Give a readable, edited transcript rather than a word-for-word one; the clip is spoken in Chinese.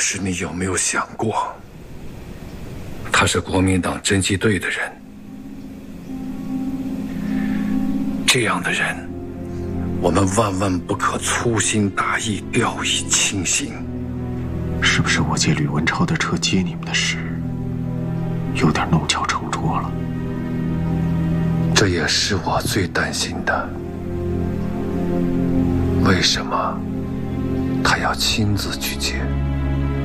是你有没有想过，他是国民党侦缉队的人，这样的人，我们万万不可粗心大意，掉以轻心。 是不是我借吕文超的车接你们的事，有点弄巧成拙了？ 这也是我最担心的。为什么他要亲自去接？